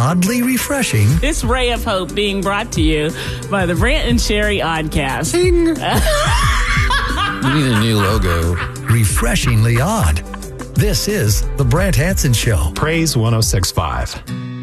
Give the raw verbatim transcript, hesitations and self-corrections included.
oddly refreshing. This ray of hope being brought to you by the Brant and Sherry Oddcast. Ding. We need a new logo. Refreshingly odd. This is the Brant Hansen Show. Praise one oh six point five.